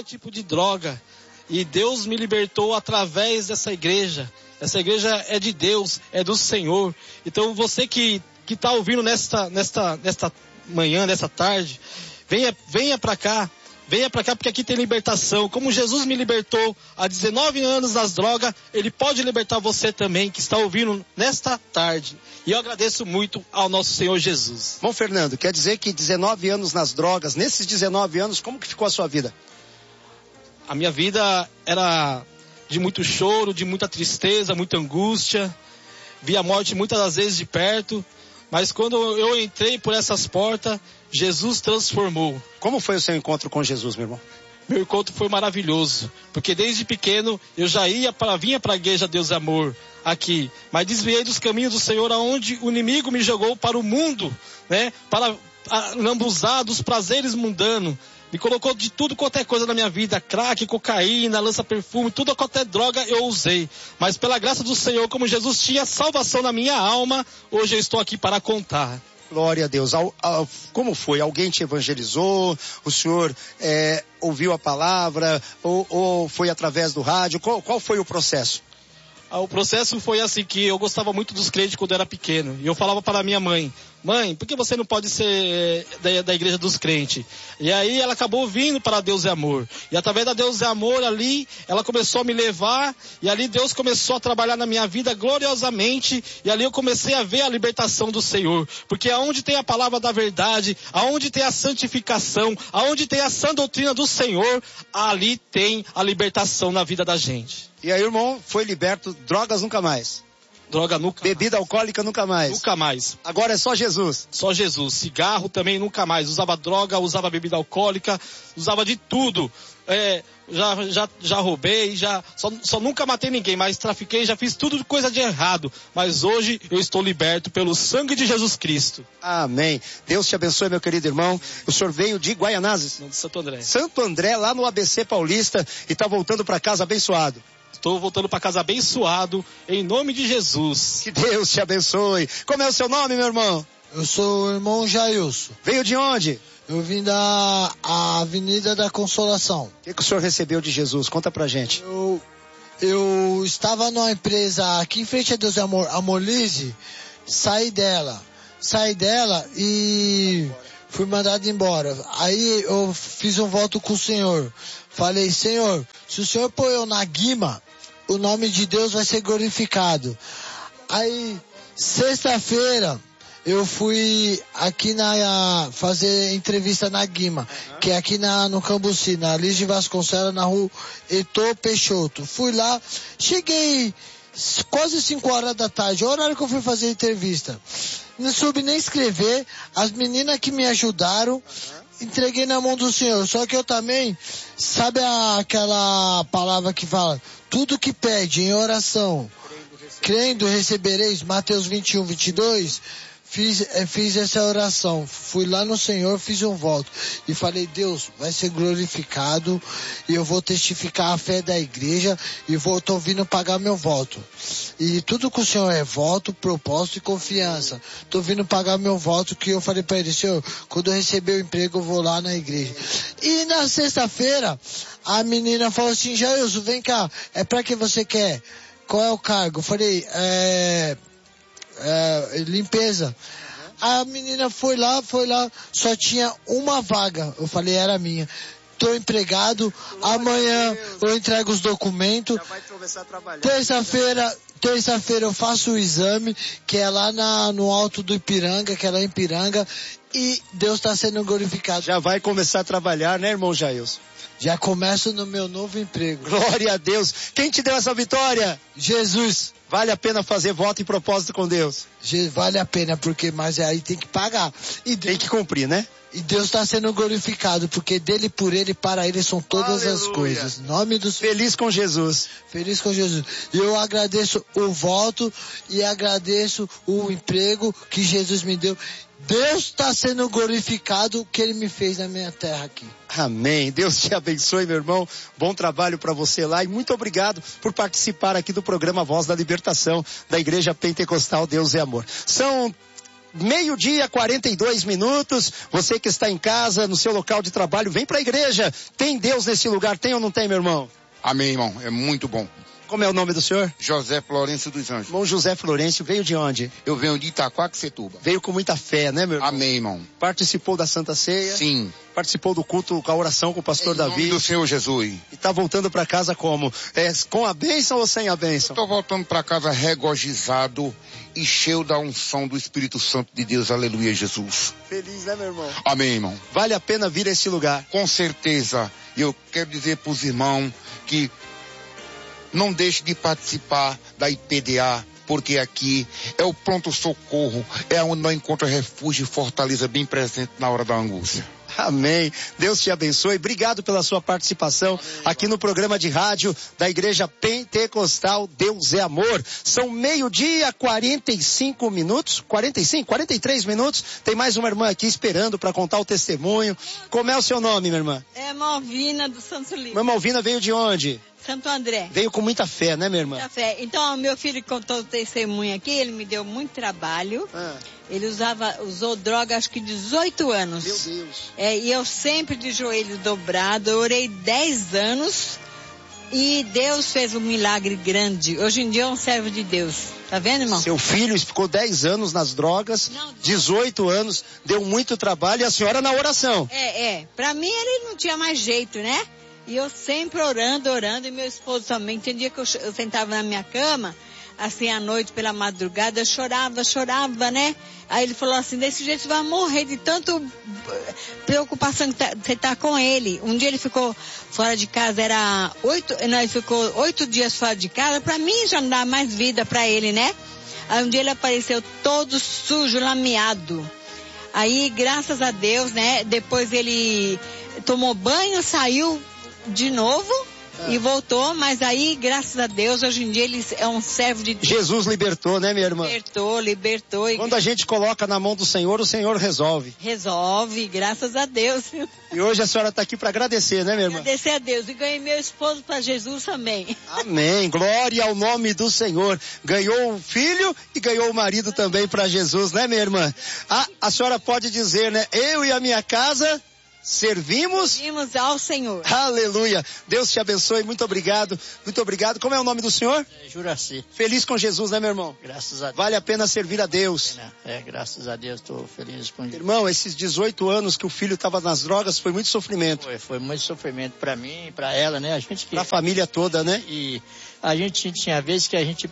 qualquer tipo de droga. E Deus me libertou através dessa igreja. Essa igreja é de Deus, é do Senhor. Então você que está ouvindo nesta manhã, nesta tarde, venha para cá. Venha para cá porque aqui tem libertação. Como Jesus me libertou há 19 anos das drogas, Ele pode libertar você também que está ouvindo nesta tarde. E eu agradeço muito ao nosso Senhor Jesus. Bom, Fernando, quer dizer que 19 anos nas drogas, nesses 19 anos, como que ficou a sua vida? A minha vida era de muito choro, de muita tristeza, muita angústia. Vi a morte muitas das vezes de perto. Mas quando eu entrei por essas portas, Jesus transformou. Como foi o seu encontro com Jesus, meu irmão? Meu encontro foi maravilhoso, porque desde pequeno eu já vinha para a igreja Deus é Amor aqui, mas desviei dos caminhos do Senhor, aonde o inimigo me jogou para o mundo, né? Para lambuzar dos prazeres mundanos. Me colocou de tudo quanto é coisa na minha vida, crack, cocaína, lança-perfume, tudo quanto é droga eu usei. Mas pela graça do Senhor, como Jesus tinha salvação na minha alma, hoje eu estou aqui para contar. Glória a Deus. Como foi? Alguém te evangelizou? O senhor ouviu a palavra? Ou foi através do rádio? Qual foi o processo? O processo foi assim, que eu gostava muito dos crentes quando eu era pequeno. E eu falava para a minha mãe, por que você não pode ser da igreja dos crentes? E aí ela acabou vindo para Deus é Amor. E através da Deus é Amor ali, ela começou a me levar. E ali Deus começou a trabalhar na minha vida gloriosamente. E ali eu comecei a ver a libertação do Senhor. Porque aonde tem a palavra da verdade, aonde tem a santificação, aonde tem a sã doutrina do Senhor, ali tem a libertação na vida da gente. E aí, irmão, foi liberto, drogas nunca mais. Droga nunca mais. Bebida alcoólica nunca mais. Nunca mais. Agora é só Jesus. Só Jesus. Cigarro também nunca mais. Usava droga, usava bebida alcoólica, usava de tudo. Já roubei, só nunca matei ninguém, mas trafiquei, já fiz tudo de coisa de errado. Mas hoje eu estou liberto pelo sangue de Jesus Cristo. Amém. Deus te abençoe, meu querido irmão. O senhor veio de Guaianazes? Não, de Santo André. Santo André, lá no ABC Paulista, e está voltando para casa abençoado. Estou voltando para casa abençoado, em nome de Jesus. Que Deus te abençoe. Como é o seu nome, meu irmão? Eu sou o irmão Jailson. Veio de onde? Eu vim da Avenida da Consolação. O que o senhor recebeu de Jesus? Conta pra gente. Eu estava numa empresa aqui em frente a Deus é Amor, a Molise, saí dela e fui mandado embora. Aí eu fiz um voto com o Senhor. Falei, Senhor, se o Senhor pôr eu na guima, o nome de Deus vai ser glorificado. Aí, sexta-feira, eu fui aqui fazer entrevista na Guima, que é aqui no Cambuci, na Liz de Vasconcelos, na rua Heitor Peixoto. Fui lá, cheguei quase 5 horas da tarde, o horário que eu fui fazer a entrevista. Não soube nem escrever, as meninas que me ajudaram, entreguei na mão do Senhor. Só que eu também, sabe aquela palavra que fala, tudo que pede em oração, crendo recebereis, Mateus 21, 22, fiz essa oração, fui lá no Senhor, fiz um voto e falei, Deus, vai ser glorificado e eu vou testificar a fé da igreja e tô vindo pagar meu voto. E tudo com o Senhor é voto, propósito e confiança. Tô vindo pagar meu voto, que eu falei para ele, Senhor, quando eu receber o emprego eu vou lá na igreja. E na sexta-feira, a menina falou assim, Jailson, vem cá, é pra que você quer? Qual é o cargo? Eu falei, limpeza. A menina foi lá, só tinha uma vaga. Eu falei, era minha. Tô empregado, amanhã eu entrego os documentos. Já vai começar a trabalhar. Terça-feira eu faço o exame, que é lá no alto do Ipiranga, que é lá em Ipiranga, e Deus está sendo glorificado. Já vai começar a trabalhar, né, irmão Jailson? Já começo no meu novo emprego. Glória a Deus. Quem te deu essa vitória? Jesus. Vale a pena fazer voto e propósito com Deus? Vale a pena, mas aí tem que pagar. E tem que cumprir, né? E Deus está sendo glorificado, porque dele, por ele, para ele são todas as coisas. Nome do Senhor. Feliz com Jesus. Feliz com Jesus. E eu agradeço o voto e agradeço o emprego que Jesus me deu. Deus está sendo glorificado o que ele me fez na minha terra aqui. Amém. Deus te abençoe, meu irmão. Bom trabalho para você lá e muito obrigado por participar aqui do programa Voz da Libertação da Igreja Pentecostal Deus é Amor. São meio-dia, 42 minutos. Você que está em casa, no seu local de trabalho, vem para a igreja. Tem Deus nesse lugar, tem ou não tem, meu irmão? Amém, irmão. É muito bom. Como é o nome do senhor? José Florencio dos Anjos. Irmão José Florencio, veio de onde? Eu venho de Itaquaquecetuba. Veio com muita fé, né, meu irmão? Amém, irmão. Participou da Santa Ceia? Sim. Participou do culto com a oração com o pastor Davi? Em nome do Senhor Jesus. E tá voltando para casa como? Com a bênção ou sem a bênção? Estou voltando para casa regozijado e cheio da unção do Espírito Santo de Deus. Aleluia, Jesus. Feliz, né, meu irmão? Amém, irmão. Vale a pena vir a esse lugar? Com certeza. E eu quero dizer para os irmãos que não deixe de participar da IPDA, porque aqui é o pronto-socorro, é onde nós encontramos refúgio e fortaleza bem presente na hora da angústia. Amém. Deus te abençoe. Obrigado pela sua participação aqui no programa de rádio da Igreja Pentecostal Deus é Amor. São meio-dia, 45 minutos. 43 minutos. Tem mais uma irmã aqui esperando para contar o testemunho. Como é o seu nome, minha irmã? É Malvina do Santo Livre. Irmã Malvina veio de onde? Santo André. Veio com muita fé, né, minha irmã? Muita fé. Então, meu filho contou o testemunho aqui, ele me deu muito trabalho. Ele usou droga acho que 18 anos. Meu Deus. E eu sempre de joelho dobrado, eu orei 10 anos e Deus fez um milagre grande. Hoje em dia é um servo de Deus. Tá vendo, irmão? Seu filho ficou 10 anos nas drogas, 18 anos, deu muito trabalho e a senhora na oração. Pra mim ele não tinha mais jeito, né? E eu sempre orando, e meu esposo também. Tem dia que eu sentava na minha cama, assim, à noite, pela madrugada, eu chorava, né? Aí ele falou assim, desse jeito você vai morrer de tanto preocupação que você tá com ele. Um dia ele ficou fora de casa, ele ficou 8 dias fora de casa, pra mim já não dá mais vida pra ele, né? Aí um dia ele apareceu todo sujo, lameado. Aí, graças a Deus, né? Depois ele tomou banho, saiu de novo e voltou, mas aí, graças a Deus, hoje em dia ele é um servo de Deus. Jesus libertou, né, minha irmã? Libertou. Quando a gente coloca na mão do Senhor, o Senhor resolve. Resolve, graças a Deus. E hoje a senhora está aqui para agradecer, né, minha irmã? Agradecer a Deus. E ganhei meu esposo para Jesus também. Amém. Glória ao nome do Senhor. Ganhou o filho e ganhou o marido também para Jesus, né, minha irmã? A senhora pode dizer, né? Eu e a minha casa servimos ao Senhor. Aleluia. Deus te abençoe. Muito obrigado. Muito obrigado. Como é o nome do senhor? Juraci. Feliz com Jesus, né, meu irmão? Graças a Deus. Vale a pena servir a Deus. Graças a Deus, estou feliz com isso. Irmão, esses 18 anos que o filho estava nas drogas foi muito sofrimento. Foi muito sofrimento para mim e para ela, né? Para a família toda, né? E a gente tinha vezes que a gente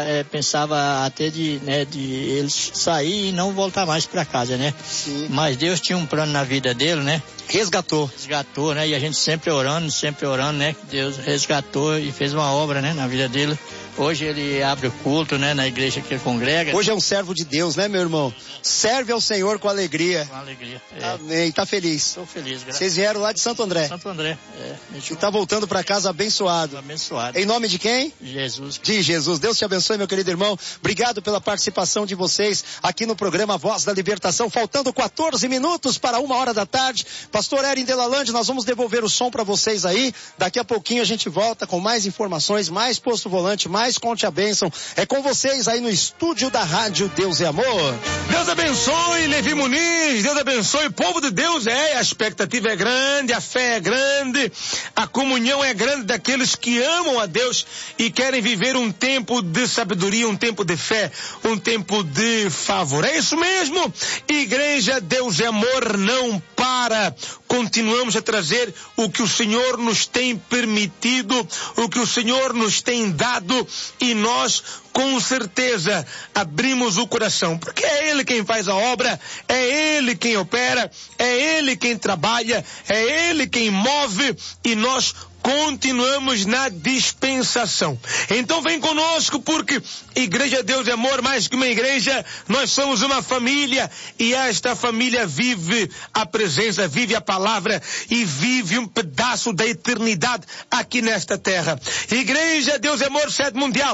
pensava até de eles sair e não voltar mais para casa, né? Sim. Mas Deus tinha um plano na vida dele, né? Resgatou, né? E a gente sempre orando, né? Deus resgatou e fez uma obra, né? Na vida dele. Hoje ele abre o culto, né? Na igreja que ele congrega. Hoje é um servo de Deus, né, meu irmão? Serve ao Senhor com alegria. Com alegria. Amém. Tá feliz? Estou feliz, graças. Vocês vieram lá de Santo André? Santo André, E tá voltando para casa abençoado. Abençoado. Em nome de quem? Jesus. De Jesus. Deus te abençoe, meu querido irmão. Obrigado pela participação de vocês aqui no programa Voz da Libertação. Faltando 14 minutos para 1h da tarde. Pastor Erin Delalande, nós vamos devolver o som para vocês aí. Daqui a pouquinho a gente volta com mais informações, mais Posto Volante, mais Conte a Bênção. É com vocês aí no estúdio da Rádio Deus é Amor. Deus abençoe, Levi Muniz. Deus abençoe, povo de Deus. A expectativa é grande, a fé é grande, a comunhão é grande daqueles que amam a Deus e querem viver um tempo de sabedoria, um tempo de fé, um tempo de favor. É isso mesmo. Igreja Deus é Amor não para. Continuamos a trazer o que o Senhor nos tem permitido, o que o Senhor nos tem dado, e nós com certeza abrimos o coração, porque é Ele quem faz a obra, é Ele quem opera, é Ele quem trabalha, é Ele quem move, e nós continuamos na dispensação. Então vem conosco, porque Igreja Deus é Amor, mais que uma igreja, nós somos uma família, e esta família vive a presença, vive a palavra e vive um pedaço da eternidade aqui nesta terra. Igreja Deus é Amor, sede mundial,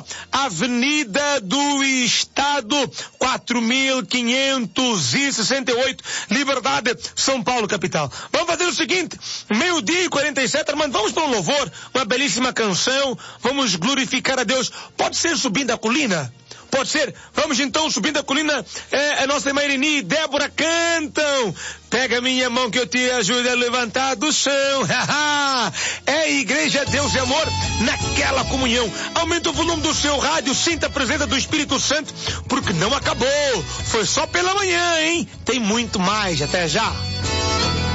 Avenida do Estado 4568, Liberdade, São Paulo, capital. Vamos fazer o seguinte, 12h47, irmão, vamos para um louvor, uma belíssima canção, vamos glorificar a Deus. Pode ser subindo a colina, Pode ser? Vamos então, subindo a colina, a nossa irmã Irini e Débora cantam. Pega minha mão que eu te ajudo a levantar do chão. É Igreja Deus e Amor naquela comunhão. Aumenta o volume do seu rádio, sinta a presença do Espírito Santo, porque não acabou. Foi só pela manhã, hein? Tem muito mais. Até já.